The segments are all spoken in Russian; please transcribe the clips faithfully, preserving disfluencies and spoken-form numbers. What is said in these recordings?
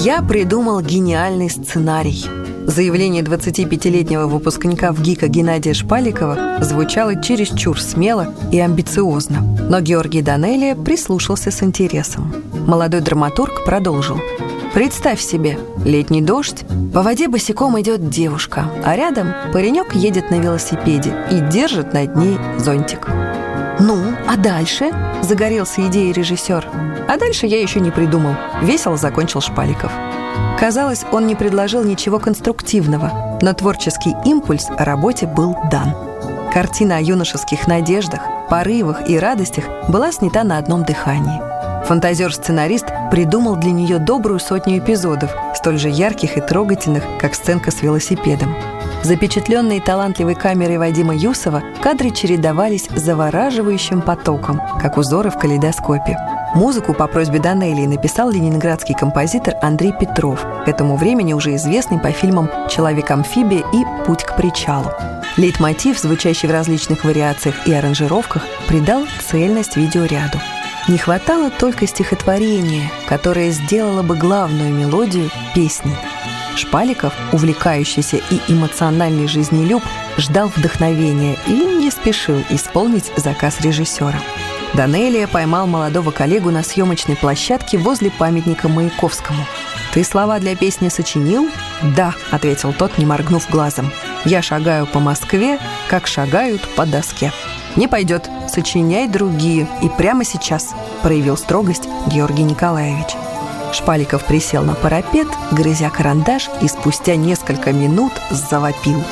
Я придумал гениальный сценарий. Заявление двадцатипятилетнего выпускника ВГИКа Геннадия Шпаликова звучало чересчур смело и амбициозно, но Георгий Данелия прислушался с интересом. Молодой драматург продолжил. Представь себе, летний дождь, по воде босиком идет девушка, а рядом паренек едет на велосипеде и держит над ней зонтик. «Ну, а дальше?» – загорелся идеей режиссер. А дальше я еще не придумал. Весело закончил Шпаликов. Казалось, он не предложил ничего конструктивного, но творческий импульс о работе был дан. Картина о юношеских надеждах, порывах и радостях была снята на одном дыхании. Фантазер-сценарист придумал для нее добрую сотню эпизодов, столь же ярких и трогательных, как сценка с велосипедом. Запечатленные талантливой камерой Вадима Юсова, кадры чередовались завораживающим потоком, как узоры в калейдоскопе. Музыку по просьбе Данелии написал ленинградский композитор Андрей Петров, к этому времени уже известный по фильмам «Человек-амфибия» и «Путь к причалу». Лейтмотив, звучащий в различных вариациях и аранжировках, придал цельность видеоряду. Не хватало только стихотворения, которое сделало бы главную мелодию песней. Шпаликов, увлекающийся и эмоциональный жизнелюб, ждал вдохновения и не спешил исполнить заказ режиссера. Данелия поймал молодого коллегу на съемочной площадке возле памятника Маяковскому. «Ты слова для песни сочинил?» «Да», — ответил тот, не моргнув глазом. «Я шагаю по Москве, как шагают по доске». «Не пойдет, сочиняй другие, и прямо сейчас», — проявил строгость Георгий Николаевич. Шпаликов присел на парапет, грызя карандаш, и спустя несколько минут завопил.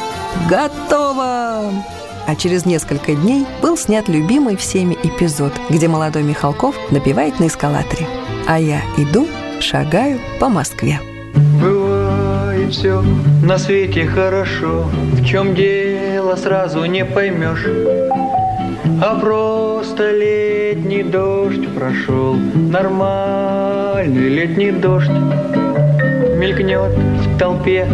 «Готово!» А через несколько дней был снят любимый всеми эпизод, где молодой Михалков напевает на эскалаторе. «А я иду, шагаю по Москве». Бывает все на свете хорошо, в чем дело сразу не поймешь. А просто летний дождь прошел, нормальный летний дождь. Мелькнет в толпе